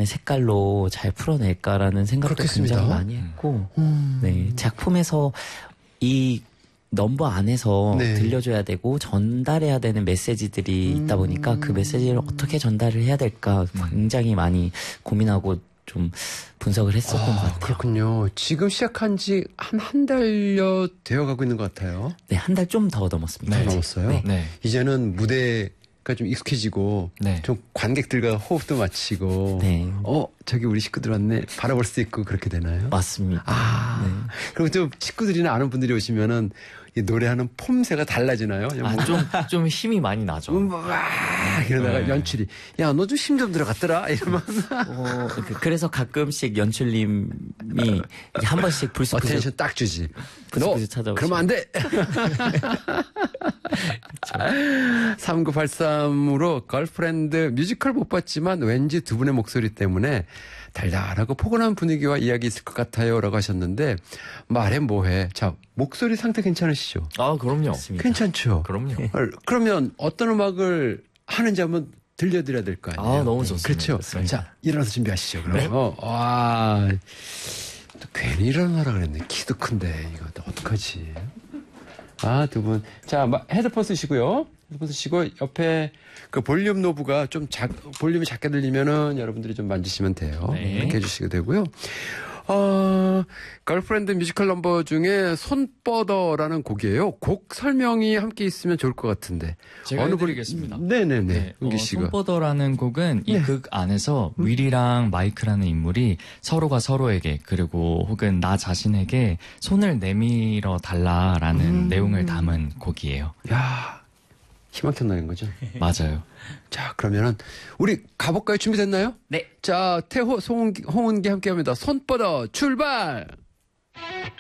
나만의 색깔로 잘 풀어낼까라는 생각도 그렇겠습니다. 굉장히 많이 했고, 네, 작품에서 이 넘버 안에서 네. 들려줘야 되고 전달해야 되는 메시지들이 있다 보니까 그 메시지를 어떻게 전달을 해야 될까 굉장히 많이 고민하고 좀 분석을 했었던 것 같아요. 그렇군요. 지금 시작한 지 한 달여 되어가고 있는 것 같아요. 네, 한 달 좀 더 넘었습니다. 더 이제. 넘었어요. 네. 네. 이제는 무대가 좀 익숙해지고 네. 좀 관객들과 호흡도 맞추고 네. 저기 우리 식구들 왔네 바라볼 수 있고 그렇게 되나요? 맞습니다. 네. 그리고 좀 식구들이나 아는 분들이 오시면은 이 노래하는 폼새가 달라지나요? 좀 힘이 많이 나죠. 이러다가 네. 연출이 야 너 좀 힘 좀 들어갔더라 이러면 그래서 가끔씩 연출님이 한 번씩 불쑥 어텐션 딱 주지. 부스부스 너 찾아오시고. 그러면 안 돼. 3983으로 걸프렌드 뮤지컬 못 봤지만 왠지 두 분의 목소리 때문에 달달하고 포근한 분위기와 이야기 있을 것 같아요 라고 하셨는데 말해 뭐해. 자, 목소리 상태 괜찮으시죠? 아, 그럼요. 괜찮죠? 그럼요. 그러면 어떤 음악을 하는지 한번 들려드려야 될 거 아니에요? 아, 너무 좋습니다. 그렇죠. 좋습니다. 자, 일어나서 준비하시죠. 그럼. 네. 와, 또 괜히 일어나라 그랬네. 키도 큰데 이거 어떡하지? 두 분. 자, 헤드폰 쓰시고요. 헤드폰 쓰시고 옆에 그 볼륨 노브가 좀 볼륨이 작게 들리면은 여러분들이 좀 만지시면 돼요. 네. 이렇게 해주시게 되고요. 걸프렌드 뮤지컬 넘버 중에 손뻗어라는 곡이에요. 곡 설명이 함께 있으면 좋을 것 같은데. 제가 해드리겠습니다. 네네네. 네, 은기 씨가. 손뻗어라는 곡은 이 극 안에서 윌이랑 마이크라는 인물이 서로가 서로에게 그리고 혹은 나 자신에게 손을 내밀어 달라라는 내용을 담은 곡이에요. 야, 희망찬 날인 거죠? 맞아요. 자, 그러면은 우리 가볼까요? 준비됐나요? 네. 자, 태호, 홍은기 함께합니다. 손 뻗어 출발.